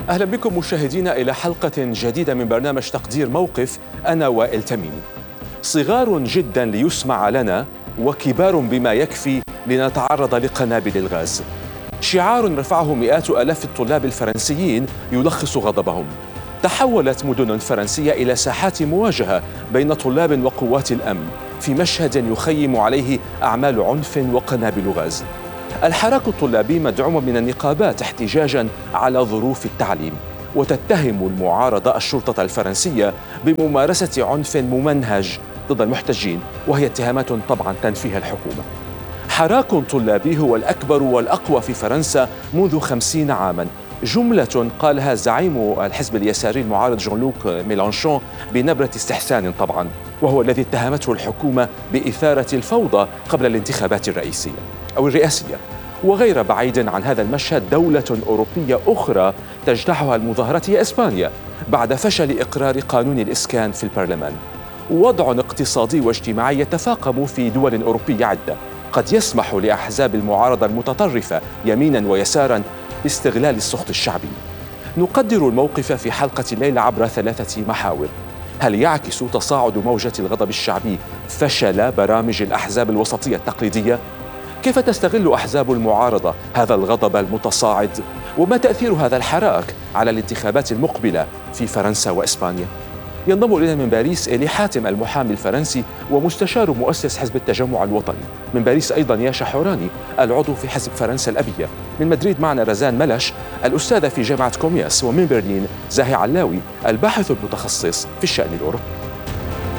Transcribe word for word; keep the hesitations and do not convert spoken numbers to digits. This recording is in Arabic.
أهلا بكم مشاهدينا إلى حلقة جديدة من برنامج تقدير موقف. أنا وائل تميمي. صغار جدا ليسمع لنا وكبار بما يكفي لنتعرض لقنابل الغاز. شعار رفعه مئات آلاف الطلاب الفرنسيين يلخص غضبهم. تحولت مدن فرنسية إلى ساحات مواجهة بين طلاب وقوات الأمن في مشهد يخيم عليه أعمال عنف وقنابل غاز. الحراك الطلابي مدعوم من النقابات احتجاجاً على ظروف التعليم، وتتهم المعارضة الشرطة الفرنسية بممارسة عنف ممنهج ضد المحتجين، وهي اتهامات طبعاً تنفيها الحكومة. حراك طلابي هو الأكبر والأقوى في فرنسا منذ خمسين عاماً، جملة قالها زعيم الحزب اليساري المعارض جون لوك ميلانشون بنبرة استحسان طبعاً، وهو الذي اتهمته الحكومة بإثارة الفوضى قبل الانتخابات الرئيسية أو الرئاسية. وغير بعيد عن هذا المشهد دولة أوروبية أخرى تجتاحها المظاهرات هي إسبانيا بعد فشل إقرار قانون الإسكان في البرلمان. وضع اقتصادي واجتماعي يتفاقم في دول أوروبية عدة قد يسمح لأحزاب المعارضة المتطرفة يمينا ويسارا باستغلال السخط الشعبي. نقدر الموقف في حلقة الليلة عبر ثلاثة محاور. هل يعكس تصاعد موجة الغضب الشعبي فشل برامج الأحزاب الوسطية التقليدية؟ كيف تستغل أحزاب المعارضة هذا الغضب المتصاعد؟ وما تأثير هذا الحراك على الانتخابات المقبلة في فرنسا وإسبانيا؟ ينضم إلينا من باريس إلي حاتم المحامي الفرنسي ومستشار مؤسس حزب التجمع الوطني. من باريس أيضا ياشا حوراني العضو في حزب فرنسا الأبية. من مدريد معنا رزان ملش الأستاذة في جامعة كومياس. ومن برلين زاهي علاوي الباحث المتخصص في الشأن الأوروبي.